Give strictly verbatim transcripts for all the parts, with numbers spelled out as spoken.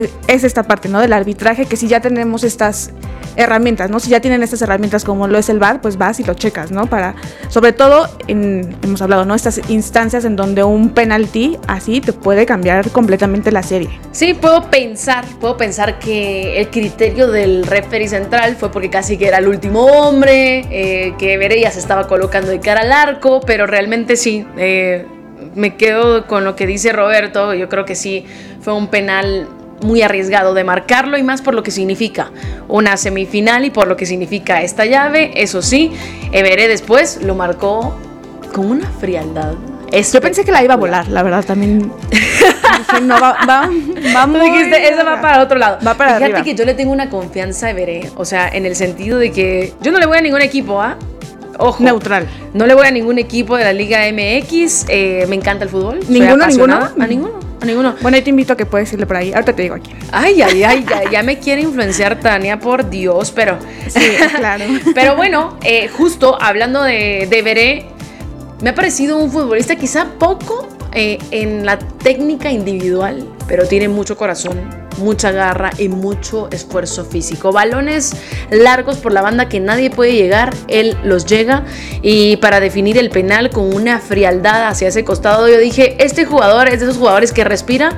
es esta parte, ¿no? Del arbitraje, que si ya tenemos estas herramientas, ¿no? Si ya tienen estas herramientas como lo es el V A R, pues vas y lo checas, ¿no? Para, sobre todo, en, hemos hablado, ¿no? Estas instancias en donde un penalti así te puede cambiar completamente la serie. Sí, puedo pensar, puedo pensar que el criterio del referee central fue porque casi que era el último hombre, eh, que Everé ya se estaba colocando de cara al arco, pero realmente sí, eh, me quedo con lo que dice Roberto. Yo creo que sí fue un penal muy arriesgado de marcarlo, y más por lo que significa una semifinal y por lo que significa esta llave. Eso sí, Everé después lo marcó con una frialdad. Yo pensé que la iba a volar, la verdad, también. Dije, no, va, va, va muy... Tú dijiste, esa va para otro lado. Va para Fíjate arriba. que yo le tengo una confianza a Everé, o sea, en el sentido de que yo no le voy a ningún equipo, ¿ah? Ojo. Neutral. No le voy a ningún equipo de la Liga M X, eh, me encanta el fútbol. ¿Ninguno, ninguno? A ninguno. A ninguno. Bueno, ahí te invito a que puedes irle por ahí. Ahorita te digo aquí. Ay, ay, ay, ya, ya me quiere influenciar Tania, por Dios, pero... Sí, claro. Pero bueno, eh, justo hablando de, de Everé, me ha parecido un futbolista quizá poco eh, en la técnica individual, pero tiene mucho corazón, mucha garra y mucho esfuerzo físico. Balones largos por la banda que nadie puede llegar, él los llega, y para definir el penal con una frialdad hacia ese costado, yo dije, este jugador es de esos jugadores que respira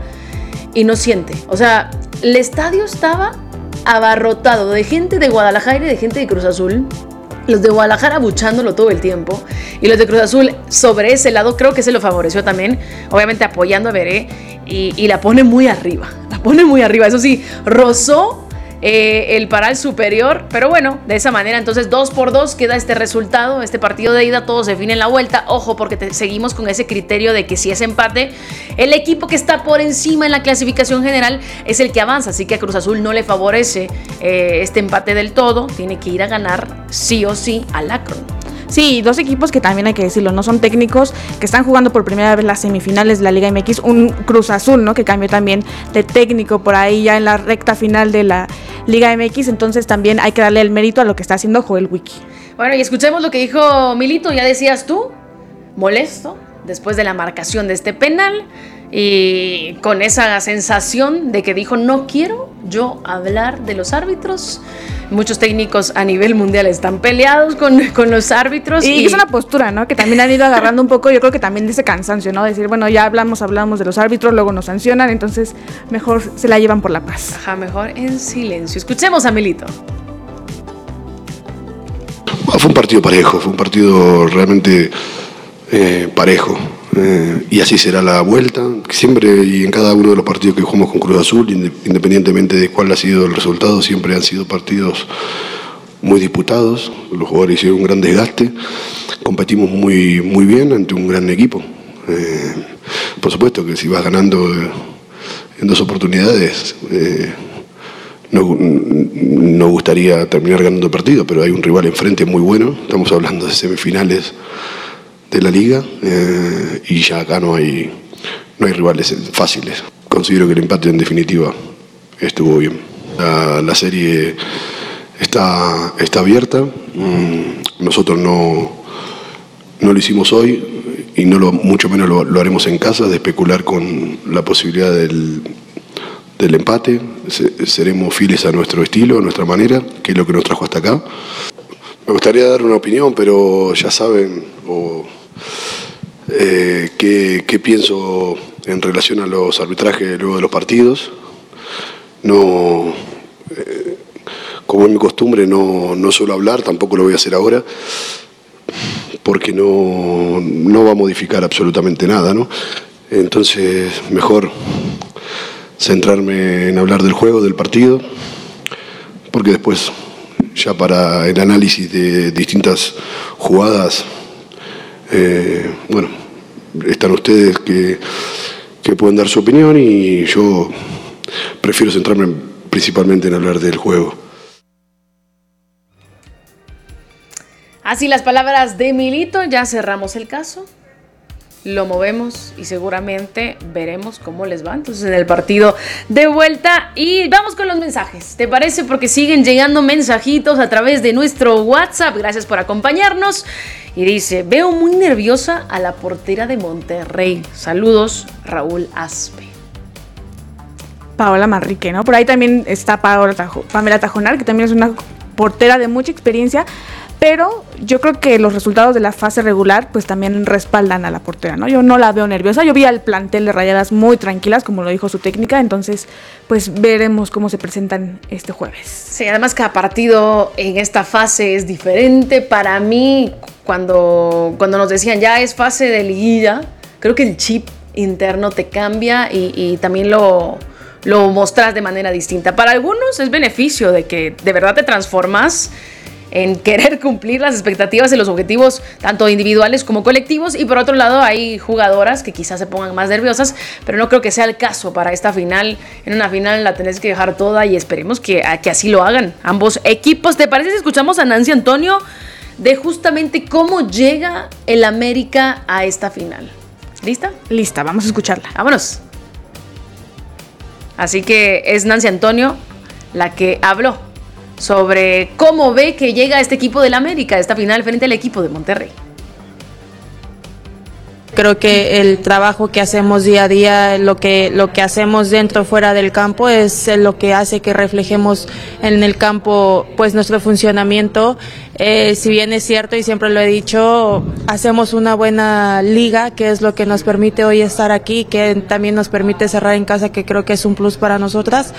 y no siente. O sea, el estadio estaba abarrotado de gente de Guadalajara y de gente de Cruz Azul. Los de Guadalajara abuchándolo todo el tiempo, y los de Cruz Azul sobre ese lado creo que se lo favoreció también, obviamente apoyando a Everé, y, y la pone muy arriba, la pone muy arriba, eso sí, rozó eh, el paral superior, pero bueno, de esa manera entonces dos por dos queda este resultado, este partido de ida, todo se define en la vuelta. Ojo, porque te, seguimos con ese criterio de que si es empate, el equipo que está por encima en la clasificación general es el que avanza, así que a Cruz Azul no le favorece eh, este empate del todo, tiene que ir a ganar sí o sí al Akron. Sí, dos equipos que también hay que decirlo, no son técnicos, que están jugando por primera vez las semifinales de la Liga M X, un Cruz Azul, ¿no? Que cambió también de técnico por ahí ya en la recta final de la Liga M X, entonces también hay que darle el mérito a lo que está haciendo Joel Wiki. Bueno, y escuchemos lo que dijo Milito, ya decías tú, molesto después de la marcación de este penal, y con esa sensación de que dijo, no quiero yo hablar de los árbitros. Muchos técnicos a nivel mundial están peleados con, con los árbitros. Y, y es una postura, ¿no? Que también han ido agarrando un poco, yo creo que también de ese cansancio, ¿no? Decir, bueno, ya hablamos, hablamos de los árbitros, luego nos sancionan, entonces mejor se la llevan por la paz. Ajá, mejor en silencio. Escuchemos a Milito. Fue un partido parejo, fue un partido realmente eh, parejo. Eh, y así será la vuelta, siempre y en cada uno de los partidos que jugamos con Cruz Azul, independientemente de cuál ha sido el resultado, siempre han sido partidos muy disputados, los jugadores hicieron un gran desgaste, competimos muy, muy bien ante un gran equipo. Eh, por supuesto que si vas ganando en dos oportunidades, eh, no, no gustaría terminar ganando el partido, pero hay un rival enfrente muy bueno, estamos hablando de semifinales de la liga, eh, y ya acá no hay, no hay rivales fáciles. Considero que el empate en definitiva estuvo bien. La, la serie está, está abierta, mm, nosotros no, no lo hicimos hoy y no lo, mucho menos lo, lo haremos en casa, de especular con la posibilidad del, del empate. Se, seremos fieles a nuestro estilo, a nuestra manera, que es lo que nos trajo hasta acá. Me gustaría dar una opinión, pero ya saben o, eh, qué, qué pienso en relación a los arbitrajes luego de los partidos. No, eh, como es mi costumbre, no, no suelo hablar, tampoco lo voy a hacer ahora, porque no, no va a modificar absolutamente nada, ¿no? Entonces, mejor centrarme en hablar del juego, del partido, porque después, ya para el análisis de distintas jugadas, eh, bueno, están ustedes que, que pueden dar su opinión, y yo prefiero centrarme principalmente en hablar del juego. Así las palabras de Milito, ya cerramos el caso, lo movemos y seguramente veremos cómo les va entonces en el partido de vuelta. Y vamos con los mensajes, ¿te parece? Porque siguen llegando mensajitos a través de nuestro WhatsApp. Gracias por acompañarnos. Y dice, veo muy nerviosa a la portera de Monterrey. Saludos, Raúl Aspe. Paola Manrique, ¿no? Por ahí también está Paola Tajo, Pamela Tajonar, que también es una portera de mucha experiencia, pero yo creo que los resultados de la fase regular pues también respaldan a la portera, ¿no? Yo no la veo nerviosa, yo vi al plantel de Rayadas muy tranquilas, como lo dijo su técnica, entonces pues veremos cómo se presentan este jueves. Sí, además cada partido en esta fase es diferente. Para mí, cuando, cuando nos decían ya es fase de liguilla, creo que el chip interno te cambia y, y también lo... lo mostras de manera distinta. Para algunos es beneficio de que de verdad te transformas en querer cumplir las expectativas y los objetivos tanto individuales como colectivos, y por otro lado hay jugadoras que quizás se pongan más nerviosas, pero no creo que sea el caso para esta final. En una final la tenés que dejar toda y esperemos que, que así lo hagan ambos equipos. ¿Te parece si escuchamos a Nancy Antonio de justamente cómo llega el América a esta final? ¿Lista? Lista, vamos a escucharla. Vámonos. Así que es Nancy Antonio la que habló sobre cómo ve que llega este equipo del América a esta final frente al equipo de Monterrey. Creo que el trabajo que hacemos día a día, lo que, lo que hacemos dentro o fuera del campo es lo que hace que reflejemos en el campo pues nuestro funcionamiento. Eh, si bien es cierto y siempre lo he dicho, hacemos una buena liga, que es lo que nos permite hoy estar aquí, que también nos permite cerrar en casa, que creo que es un plus para nosotras,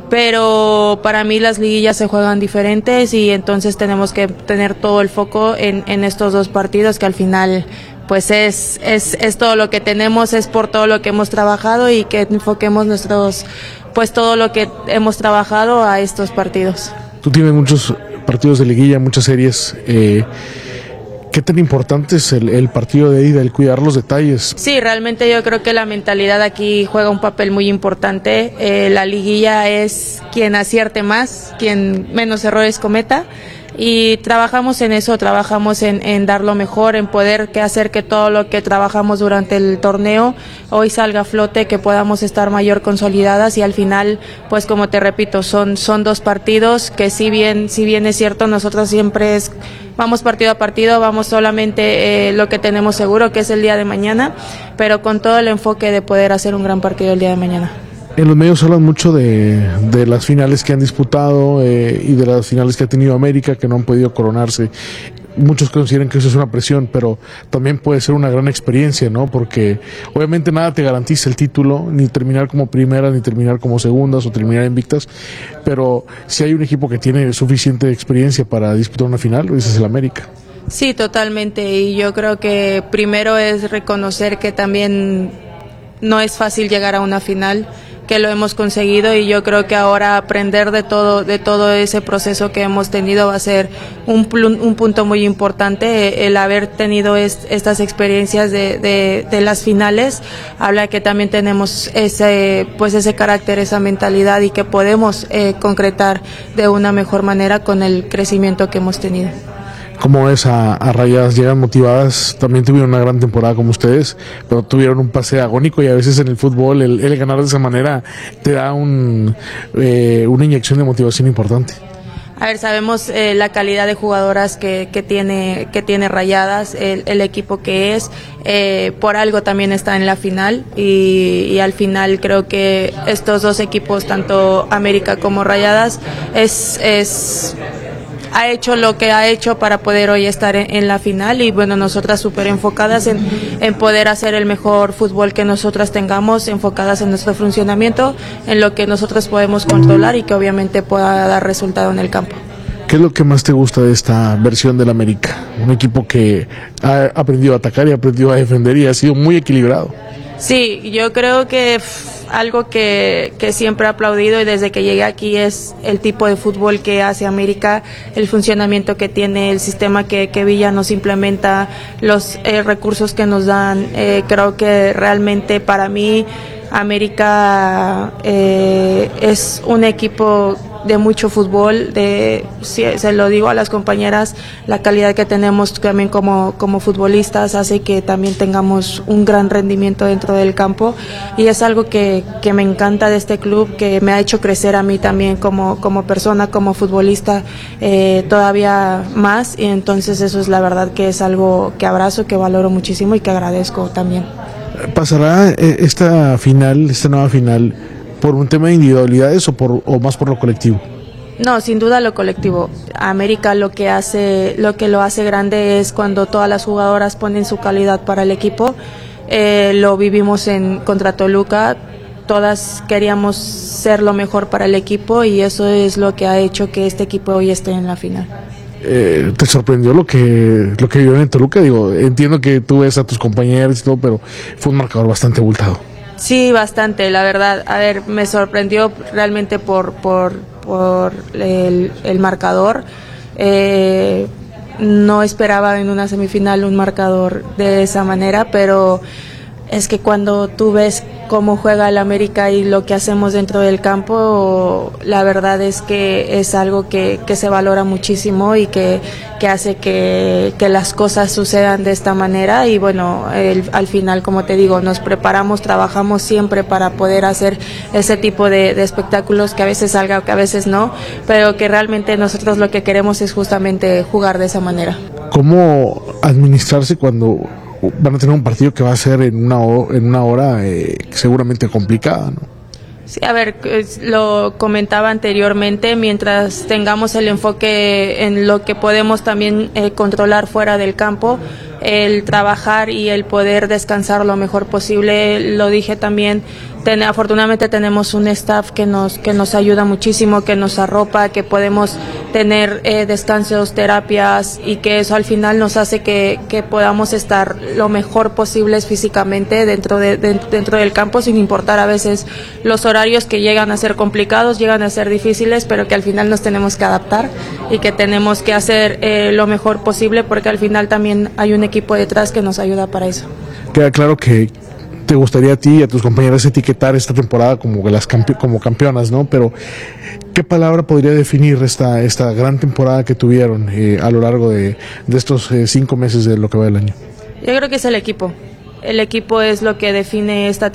pero para mí las liguillas se juegan diferentes y entonces tenemos que tener todo el foco en, en estos dos partidos, que al final pues es, es, es todo lo que tenemos, es por todo lo que hemos trabajado y que enfoquemos nuestros, pues todo lo que hemos trabajado a estos partidos. Tú tienes muchos partidos de liguilla, muchas series. Eh, ¿Qué tan importante es el, el partido de ida, el cuidar los detalles? Sí, realmente yo creo que la mentalidad aquí juega un papel muy importante. Eh, la liguilla es quien acierte más, quien menos errores cometa. Y trabajamos en eso, trabajamos en, en dar lo mejor, en poder que hacer que todo lo que trabajamos durante el torneo hoy salga a flote, que podamos estar mayor consolidadas y al final, pues como te repito, son, son dos partidos que si bien, si bien es cierto, nosotros siempre es, vamos partido a partido, vamos solamente eh, lo que tenemos seguro, que es el día de mañana, pero con todo el enfoque de poder hacer un gran partido el día de mañana. En los medios hablan mucho de, de las finales que han disputado eh, y de las finales que ha tenido América, que no han podido coronarse. Muchos consideran que eso es una presión, pero también puede ser una gran experiencia, ¿no? Porque obviamente nada te garantiza el título, ni terminar como primeras, ni terminar como segundas o terminar invictas, pero si hay un equipo que tiene suficiente experiencia para disputar una final, ese es el América. Sí, totalmente, y yo creo que primero es reconocer que también no es fácil llegar a una final, que lo hemos conseguido y yo creo que ahora aprender de todo de todo ese proceso que hemos tenido va a ser un, un punto muy importante. El haber tenido est, estas experiencias de, de, de las finales habla que también tenemos ese pues ese carácter, esa mentalidad y que podemos eh, concretar de una mejor manera con el crecimiento que hemos tenido. Como es a, a Rayadas, llegan motivadas, también tuvieron una gran temporada como ustedes, pero tuvieron un pase agónico y a veces en el fútbol el, el ganar de esa manera te da un, eh, una inyección de motivación importante. A ver, sabemos eh, la calidad de jugadoras que, que tiene que tiene Rayadas, el, el equipo que es, eh, por algo también está en la final y, y al final creo que estos dos equipos, tanto América como Rayadas, es... es ha hecho lo que ha hecho para poder hoy estar en, en la final y bueno, nosotras súper enfocadas en, en poder hacer el mejor fútbol que nosotras tengamos, enfocadas en nuestro funcionamiento, en lo que nosotros podemos controlar y que obviamente pueda dar resultado en el campo. ¿Qué es lo que más te gusta de esta versión del América? Un equipo que ha aprendido a atacar y ha aprendido a defender y ha sido muy equilibrado. Sí, yo creo que pff, algo que, que siempre he aplaudido y desde que llegué aquí es el tipo de fútbol que hace América, el funcionamiento que tiene, el sistema que, que Villa nos implementa, los eh, recursos que nos dan. Eh, creo que realmente para mí América eh, es un equipo de mucho fútbol, de, si, se lo digo a las compañeras, la calidad que tenemos también como, como futbolistas hace que también tengamos un gran rendimiento dentro del campo y es algo que, que me encanta de este club, que me ha hecho crecer a mí también como, como persona, como futbolista eh, todavía más y entonces eso es la verdad que es algo que abrazo, que valoro muchísimo y que agradezco también. ¿Pasará esta final, esta nueva final ¿Por un tema de individualidades o, por, o más por lo colectivo? No, sin duda lo colectivo. América lo que hace, lo que lo hace grande es cuando todas las jugadoras ponen su calidad para el equipo. Eh, lo vivimos en contra Toluca. Todas queríamos ser lo mejor para el equipo y eso es lo que ha hecho que este equipo hoy esté en la final. Eh, ¿Te sorprendió lo que lo que vieron en Toluca? Digo, entiendo que tú ves a tus compañeros y todo, pero fue un marcador bastante abultado. Sí, bastante, la verdad. A ver, me sorprendió realmente por por, por el, el marcador. Eh, no esperaba en una semifinal un marcador de esa manera, pero es que cuando tú ves cómo juega el América y lo que hacemos dentro del campo, la verdad es que es algo que, que se valora muchísimo y que, que hace que, que las cosas sucedan de esta manera y bueno, el, al final, como te digo, nos preparamos, trabajamos siempre para poder hacer ese tipo de, de espectáculos que a veces salga o que a veces no, pero que realmente nosotros lo que queremos es justamente jugar de esa manera. ¿Cómo administrarse cuando van a tener un partido que va a ser en una, en una hora eh, seguramente complicada, ¿no? Sí, a ver, lo comentaba anteriormente, mientras tengamos el enfoque en lo que podemos también eh, controlar fuera del campo, el trabajar y el poder descansar lo mejor posible, lo dije también, ten, afortunadamente tenemos un staff que nos, que nos ayuda muchísimo, que nos arropa, que podemos tener eh, descansos, terapias y que eso al final nos hace que, que podamos estar lo mejor posible físicamente dentro, de, de, dentro del campo, sin importar a veces los horarios que llegan a ser complicados, llegan a ser difíciles, pero que al final nos tenemos que adaptar y que tenemos que hacer eh, lo mejor posible porque al final también hay un equipo detrás que nos ayuda para eso. Queda claro que te gustaría a ti y a tus compañeras etiquetar esta temporada como las campe- como campeonas, ¿no? Pero ¿qué palabra podría definir esta esta gran temporada que tuvieron eh, a lo largo de, de estos eh, cinco meses de lo que va del año? Yo creo que es el equipo. El equipo es lo que define esta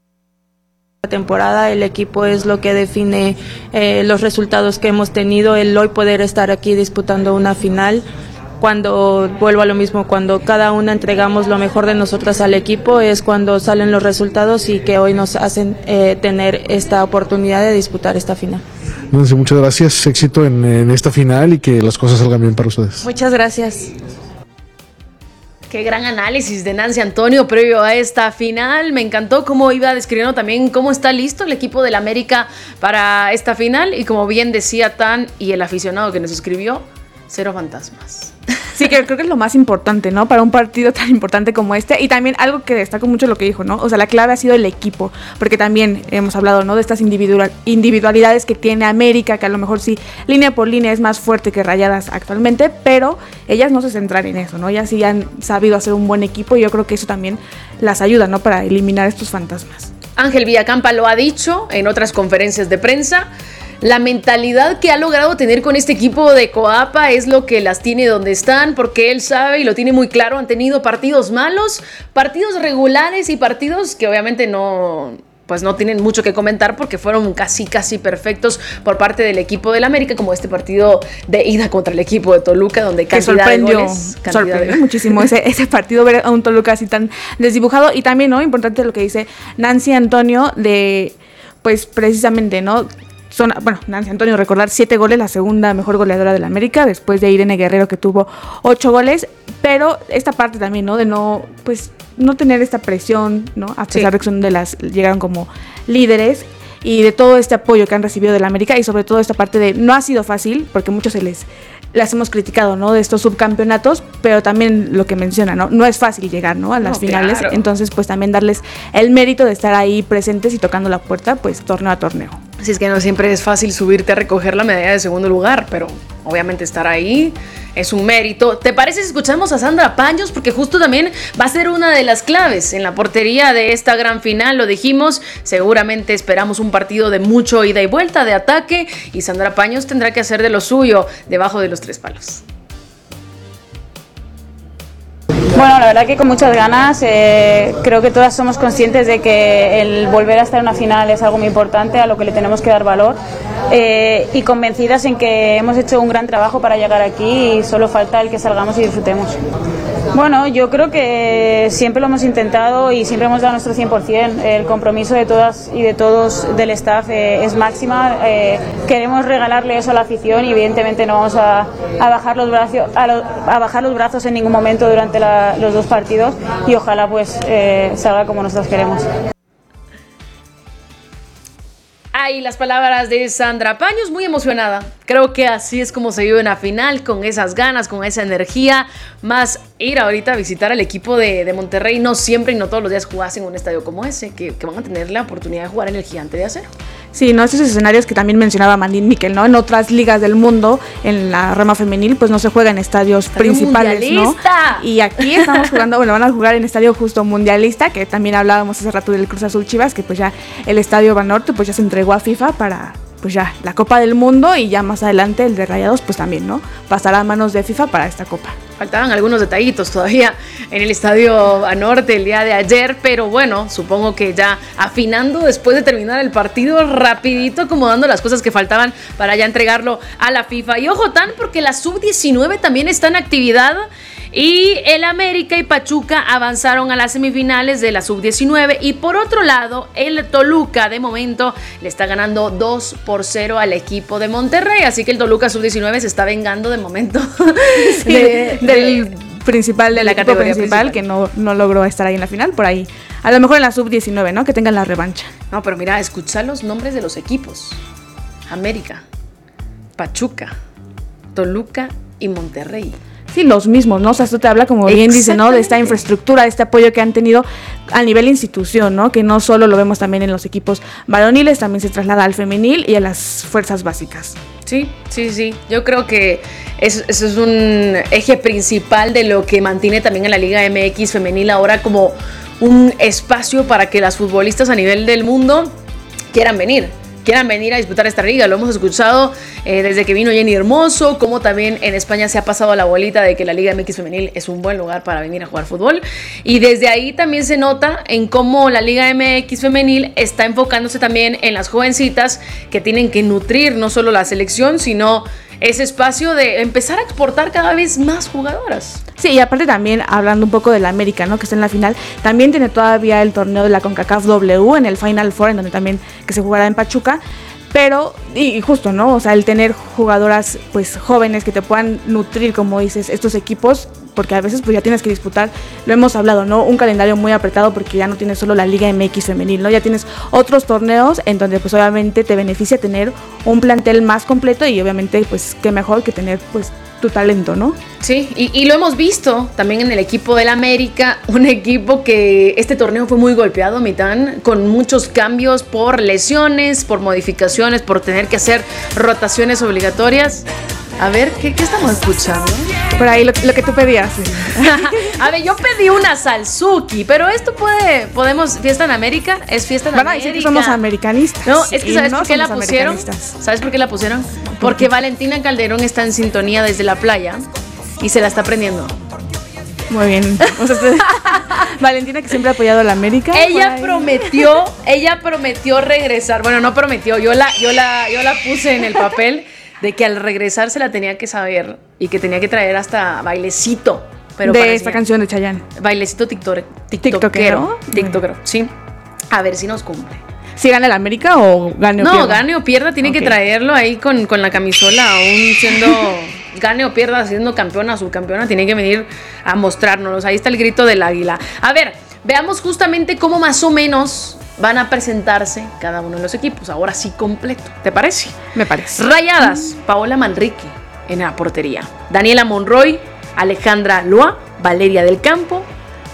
temporada, el equipo es lo que define eh, los resultados que hemos tenido, el hoy poder estar aquí disputando una final. Cuando vuelvo a lo mismo, cuando cada una entregamos lo mejor de nosotras al equipo es cuando salen los resultados y que hoy nos hacen eh, tener esta oportunidad de disputar esta final. Nancy, muchas gracias, éxito en, en esta final y que las cosas salgan bien para ustedes. Muchas gracias. Qué gran análisis de Nancy Antonio previo a esta final. Me encantó cómo iba describiendo también cómo está listo el equipo del América para esta final y como bien decía Tan y el aficionado que nos escribió, cero fantasmas. Sí, que creo que es lo más importante, ¿no? Para un partido tan importante como este. Y también algo que destaco mucho lo que dijo, ¿no? O sea, la clave ha sido el equipo. Porque también hemos hablado, ¿no? De estas individual, individualidades que tiene América, que a lo mejor sí, línea por línea es más fuerte que Rayadas actualmente, pero ellas no se centran en eso, ¿no? Ellas sí han sabido hacer un buen equipo y yo creo que eso también las ayuda, ¿no? Para eliminar estos fantasmas. Ángel Villacampa lo ha dicho en otras conferencias de prensa. La mentalidad que ha logrado tener con este equipo de Coapa es lo que las tiene donde están, porque él sabe y lo tiene muy claro, han tenido partidos malos, partidos regulares y partidos que obviamente no, pues no tienen mucho que comentar porque fueron casi casi perfectos por parte del equipo del América, como este partido de ida contra el equipo de Toluca, donde cantidad de goles, cantidad sorprendió de... muchísimo ese, ese partido, ver a un Toluca así tan desdibujado. Y también, ¿no? Importante lo que dice Nancy Antonio de, pues precisamente, ¿no? Son, bueno, Nancy Antonio, recordar siete goles, la segunda mejor goleadora del América, después de Irene Guerrero, que tuvo ocho goles, pero esta parte también, ¿no? De no, pues, no tener esta presión, ¿no? A pesar sí. de que son de las, llegaron como líderes, y de todo este apoyo que han recibido del América, y sobre todo esta parte de, no ha sido fácil, porque muchos se les, las hemos criticado, ¿no? De estos subcampeonatos, pero también lo que menciona, ¿no? No es fácil llegar, ¿no? A las no, finales, claro. Entonces, pues, también darles el mérito de estar ahí presentes y tocando la puerta, pues, torneo a torneo. Así es que no siempre es fácil subirte a recoger la medalla de segundo lugar, pero obviamente estar ahí es un mérito. ¿Te parece si escuchamos a Sandra Paños? Porque justo también va a ser una de las claves en la portería de esta gran final, lo dijimos, seguramente esperamos un partido de mucho ida y vuelta, de ataque, y Sandra Paños tendrá que hacer de lo suyo debajo de los tres palos. Bueno, la verdad que con muchas ganas, eh, creo que todas somos conscientes de que el volver a estar en una final es algo muy importante, a lo que le tenemos que dar valor, eh, y convencidas en que hemos hecho un gran trabajo para llegar aquí y solo falta el que salgamos y disfrutemos. Bueno, yo creo que siempre lo hemos intentado y siempre hemos dado nuestro cien por ciento. El compromiso de todas y de todos del staff eh, es máxima. Eh, queremos regalarle eso a la afición y evidentemente no vamos a, a, bajar, los brazos, a, lo, a bajar los brazos en ningún momento durante la, los dos partidos y ojalá pues eh, salga como nosotros queremos. Ahí las palabras de Sandra Paños, muy emocionada. Creo que así es como se vive una final, con esas ganas, con esa energía. Más ir ahorita a visitar al equipo de, de Monterrey. No siempre y no todos los días jugás en un estadio como ese, que, que van a tener la oportunidad de jugar en el Gigante de Acero. Sí, ¿no? Esos escenarios que también mencionaba Mandín Miquel, ¿no? En otras ligas del mundo, en la rama femenil, pues no se juega en estadios Estadio principales, mundialista. ¿no? Y aquí estamos jugando, bueno, van a jugar en estadio justo mundialista, que también hablábamos hace rato del Cruz Azul Chivas, que pues ya el estadio Banorte pues ya se entregó a FIFA para pues ya la Copa del Mundo y ya más adelante el de Rayados pues también, ¿no? Pasará a manos de FIFA para esta Copa. Faltaban algunos detallitos todavía en el estadio Banorte el día de ayer, pero bueno, supongo que ya afinando después de terminar el partido, rapidito acomodando las cosas que faltaban para ya entregarlo a la FIFA. Y ojo tan, porque la sub diecinueve también está en actividad y el América y Pachuca avanzaron a las semifinales de la sub diecinueve y por otro lado el Toluca de momento le está ganando dos por cero al equipo de Monterrey, así que el Toluca sub diecinueve se está vengando de momento Sí, de, de, del principal, de la categoría principal, principal, que no, no logró estar ahí en la final, por ahí. A lo mejor en la sub diecinueve, ¿no? Que tengan la revancha. No, pero mira, escucha los nombres de los equipos: América, Pachuca, Toluca y Monterrey. Sí, los mismos, ¿no? O sea, esto te habla, como bien dice, ¿no? De esta infraestructura, de este apoyo que han tenido a nivel institución, ¿no? Que no solo lo vemos también en los equipos varoniles, también se traslada al femenil y a las fuerzas básicas. Sí, sí, sí. Yo creo que eso, eso es un eje principal de lo que mantiene también a la Liga M X femenil ahora como un espacio para que las futbolistas a nivel del mundo quieran venir. quieran venir a disputar esta liga. Lo hemos escuchado eh, desde que vino Jenny Hermoso, como también en España se ha pasado la bolita de que la Liga M X femenil es un buen lugar para venir a jugar fútbol, y desde ahí también se nota en cómo la Liga M X femenil está enfocándose también en las jovencitas que tienen que nutrir no solo la selección, sino ese espacio de empezar a exportar cada vez más jugadoras. Sí, y aparte también, hablando un poco de la América, ¿no? Que está en la final, también tiene todavía el torneo de la CONCACAF W en el Final Four, en donde también que se jugará en Pachuca, pero, y justo, ¿no? O sea, el tener jugadoras, pues, jóvenes que te puedan nutrir, como dices, estos equipos, porque a veces pues ya tienes que disputar, lo hemos hablado, ¿no? Un calendario muy apretado porque ya no tienes solo la Liga M X femenil, ¿no? Ya tienes otros torneos en donde pues obviamente te beneficia tener un plantel más completo y obviamente pues qué mejor que tener pues tu talento, ¿no? Sí, y, y lo hemos visto también en el equipo del América, un equipo que este torneo fue muy golpeado, Mitán, con muchos cambios por lesiones, por modificaciones, por tener que hacer rotaciones obligatorias. A ver, ¿qué, qué estamos escuchando? Por ahí lo, lo que tú pedías. Sí. A ver, yo pedí una salsuki, pero esto puede, podemos, Fiesta en América, es Fiesta en Van a América. decir que somos americanistas. No, es que ¿sabes no por qué la somos pusieron? americanistas. ¿Sabes por qué la pusieron? Porque Valentina Calderón está en sintonía desde la playa y se la está aprendiendo. Muy bien. O sea, Valentina, que siempre ha apoyado a la América. Ella prometió, ella prometió regresar. Bueno, no prometió, yo la, yo la, yo la puse en el papel de que al regresar se la tenía que saber y que tenía que traer hasta bailecito. Pero de para esta canción de Chayanne. Bailecito tiktoker, TikTokero. tiktokero, tiktokero, sí. A ver si nos cumple. ¿Si gana el América o gane o no, pierda? No, gane o pierda, tiene okay. que traerlo ahí con, con la camisola, aún siendo gane o pierda, siendo campeona o subcampeona, tiene que venir a mostrárnoslos. Ahí está el grito del águila. A ver, veamos justamente cómo más o menos van a presentarse cada uno de los equipos. Ahora sí completo, ¿te parece? Me parece. Rayadas, Paola Manrique en la portería, Daniela Monroy, Alejandra Loa, Valeria del Campo,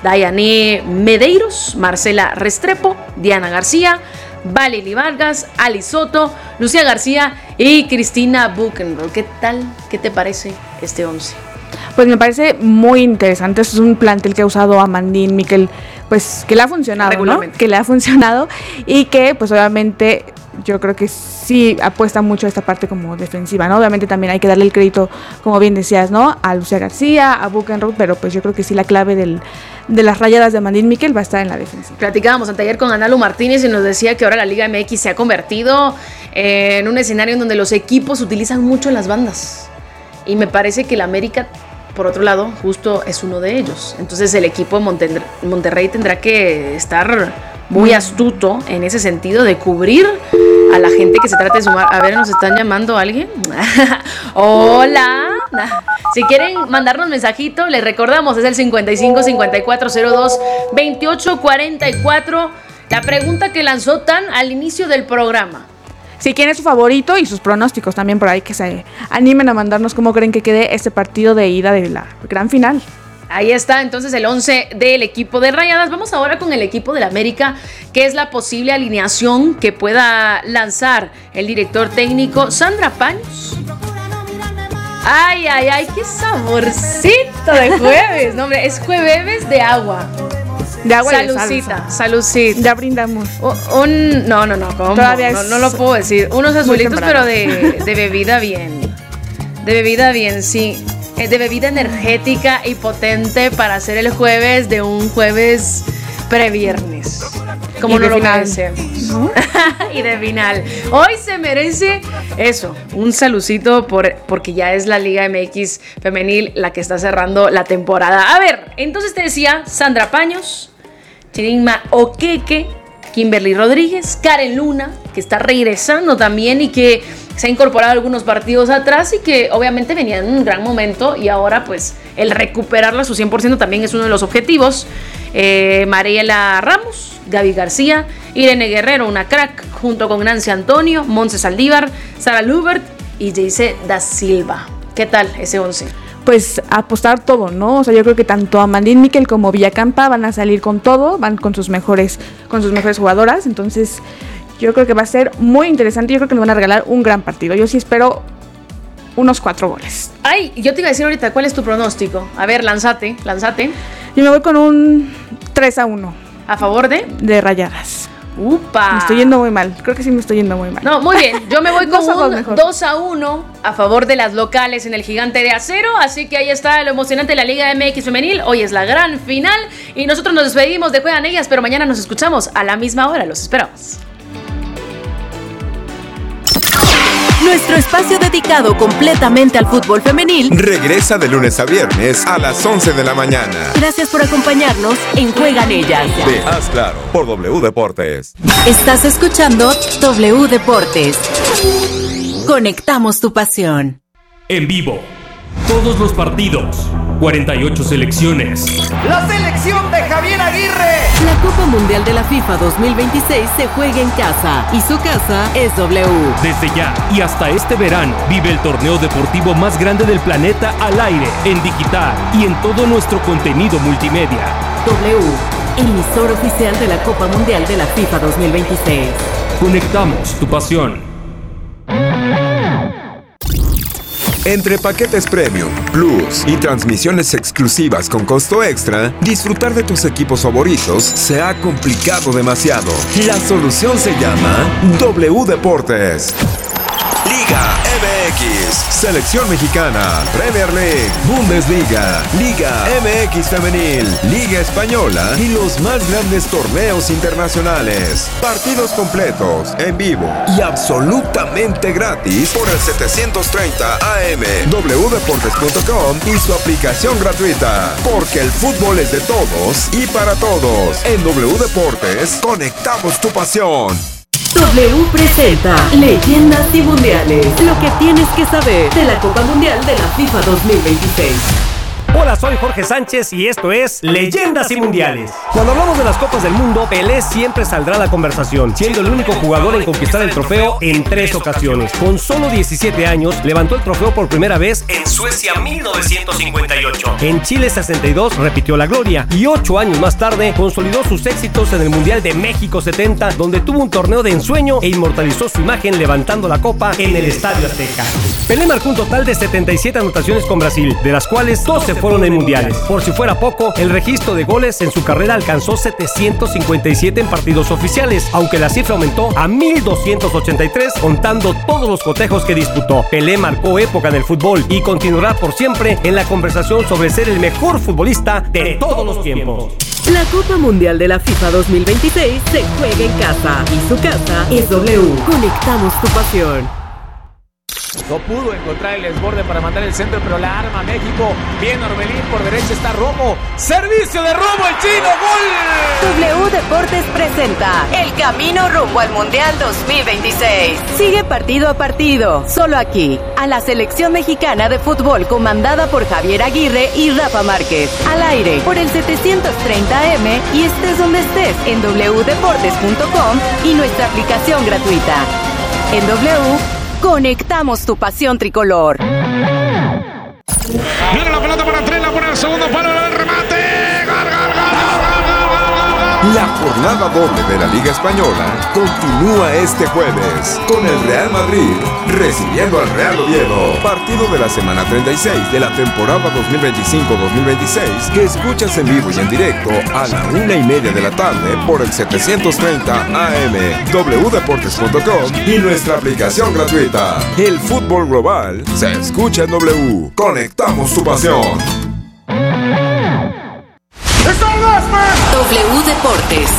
Dayane Medeiros, Marcela Restrepo, Diana García, Valely Vargas, Ali Soto, Lucía García y Cristina Buchenroth. ¿Qué tal? ¿Qué te parece este once? Pues me parece muy interesante. Es un plantel que ha usado Amandín Miquel, pues que le ha funcionado, ¿no? Que le ha funcionado y que pues obviamente yo creo que sí apuesta mucho a esta parte como defensiva, ¿no? Obviamente también hay que darle el crédito, como bien decías, ¿no? A Lucía García, a Buchenroth, pero pues yo creo que sí la clave del, de las Rayadas de Amandín Miquel va a estar en la defensiva. Platicábamos anteayer con Analu Martínez y nos decía que ahora la Liga M X se ha convertido en un escenario en donde los equipos utilizan mucho las bandas. Y me parece que la América por otro lado, justo es uno de ellos. Entonces el equipo de Monter- Monterrey tendrá que estar muy astuto en ese sentido de cubrir a la gente que se trate de sumar. A ver, ¿nos están llamando alguien? Hola. Si quieren mandarnos mensajito, les recordamos, es el cincuenta y cinco, cincuenta y cuatro, cero dos, veintiocho, cuarenta y cuatro. La pregunta que lanzó Tan al inicio del programa. Si quién es su favorito y sus pronósticos también por ahí, que se animen a mandarnos cómo creen que quede este partido de ida de la gran final. Ahí está entonces el once del equipo de Rayadas. Vamos ahora con el equipo del América, que es la posible alineación que pueda lanzar el director técnico Sandra Paños. Ay, ay, ay, qué saborcito de jueves. No, hombre, es jueves de agua. De agua Salucita, y de salsa. salucita. Ya brindamos. Un, un- no, no, no, ¿cómo? Todavía no, es no lo puedo decir. Unos azulitos, temprano. pero de, de bebida bien. De bebida bien, sí. Eh, De bebida energética y potente para hacer el jueves de un jueves previernes. Como Y no de lo final. merecemos. Y de final. Hoy se merece eso, un salucito por, porque ya es la Liga M X femenil la que está cerrando la temporada. A ver, entonces te decía Sandra Paños, Chirinma Oqueque, Kimberly Rodríguez, Karen Luna, que está regresando también y que se ha incorporado algunos partidos atrás y que obviamente venía en un gran momento y ahora pues el recuperarla a su cien por ciento también es uno de los objetivos. Eh, Mariela Ramos, Gaby García, Irene Guerrero, una crack, junto con Nancy Antonio, Montse Saldívar, Sara Lubert y Jayce da Silva. ¿Qué tal ese once? Pues apostar todo, ¿no? O sea, yo creo que tanto Amandín Miquel como Villacampa van a salir con todo, van con sus mejores, con sus mejores jugadoras, entonces yo creo que va a ser muy interesante, yo creo que nos van a regalar un gran partido. Yo sí espero unos cuatro goles. Ay, yo te iba a decir ahorita, ¿cuál es tu pronóstico? A ver, lánzate, lánzate. Yo me voy con un tres a uno ¿A favor de? de Rayadas. ¡Upa! Me estoy yendo muy mal, creo que sí me estoy yendo muy mal. No, muy bien. Yo me voy con Dos a dos un mejor. dos a uno a favor de las locales en el Gigante de Acero. Así que ahí está lo emocionante de la Liga M X femenil. Hoy es la gran final y nosotros nos despedimos de Juegan Ellas, pero mañana nos escuchamos a la misma hora. Los esperamos. Nuestro espacio dedicado completamente al fútbol femenil Regresa de lunes a viernes a las once de la mañana. Gracias por acompañarnos en Juegan Ellas. De Haz Claro por W Deportes. Estás escuchando W Deportes. Conectamos tu pasión. En vivo, todos los partidos, cuarenta y ocho selecciones. La selección de Javier Aguirre. La Copa Mundial de la FIFA dos mil veintiséis se juega en casa y su casa es W. Desde ya y hasta este verano, vive el torneo deportivo más grande del planeta al aire, en digital y en todo nuestro contenido multimedia. W, emisor oficial de la Copa Mundial de la FIFA dos mil veintiséis. Conectamos tu pasión. Entre paquetes Premium, Plus y transmisiones exclusivas con costo extra, disfrutar de tus equipos favoritos se ha complicado demasiado. La solución se llama W Deportes. Liga M X, Selección Mexicana, Premier League, Bundesliga, Liga M X Femenil, Liga Española y los más grandes torneos internacionales. Partidos completos, en vivo y absolutamente gratis por el setecientos treinta A M, w deportes punto com y su aplicación gratuita. Porque el fútbol es de todos y para todos. En W Deportes, conectamos tu pasión. W presenta Leyendas y Mundiales. Lo que tienes que saber de la Copa Mundial de la FIFA dos mil veintiséis. Hola, soy Jorge Sánchez y esto es Leyendas y Mundiales. Cuando hablamos de las Copas del Mundo, Pelé siempre saldrá a la conversación, siendo el único jugador en conquistar el trofeo en tres ocasiones. Con solo diecisiete años, levantó el trofeo por primera vez en Suecia mil novecientos cincuenta y ocho. En Chile sesenta y dos repitió la gloria y ocho años más tarde consolidó sus éxitos en el Mundial de México setenta, donde tuvo un torneo de ensueño e inmortalizó su imagen levantando la copa en el Estadio Azteca. Pelé marcó un total de setenta y siete anotaciones con Brasil, de las cuales doce fueron en mundiales. Por si fuera poco, el registro de goles en su carrera alcanzó setecientos cincuenta y siete en partidos oficiales, aunque la cifra aumentó a mil doscientos ochenta y tres contando todos los cotejos que disputó. Pelé marcó época en el fútbol y continuará por siempre en la conversación sobre ser el mejor futbolista de todos los tiempos. La Copa Mundial de la FIFA dos mil veintiséis se juega en casa y su casa es W. Conectamos tu pasión. No pudo encontrar el desborde para mandar el centro, pero la arma México. Bien Orbelín, por derecha está Romo. Servicio de Romo, el chino, gol. W Deportes presenta el camino rumbo al Mundial dos mil veintiséis. Sigue partido a partido, solo aquí, a la selección mexicana de fútbol comandada por Javier Aguirre y Rafa Márquez. Al aire por el setecientos treinta A M y estés donde estés en doble u deportes punto com y nuestra aplicación gratuita. En W, conectamos tu pasión tricolor. Viene la pelota para Trela, por el segundo palo del remate. ¡Gol, gol, gol, gol, gol, gol, gol! La jornada doble de la Liga Española continúa este jueves con el Real Madrid recibiendo al Real Oviedo. Partido de la semana treinta y seis de la temporada dos mil veinticinco dos mil veintiséis que escuchas en vivo y en directo a la una y media de la tarde por el setecientos treinta A M, doble u deportes punto com y nuestra aplicación gratuita. El fútbol global se escucha en W. Conectamos tu pasión. W Deportes.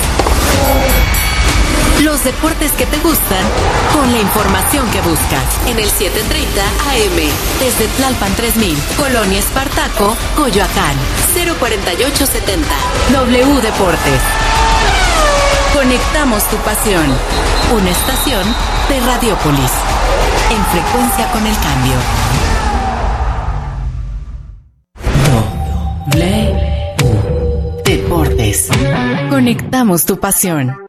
Los deportes que te gustan con la información que buscas. En el setecientos treinta A M, desde Tlalpan tres mil, Colonia Espartaco, Coyoacán, cero cuarenta y ocho setenta. W Deportes. Conectamos tu pasión. Una estación de Radiópolis. En frecuencia con el cambio. W Deportes. Conectamos tu pasión.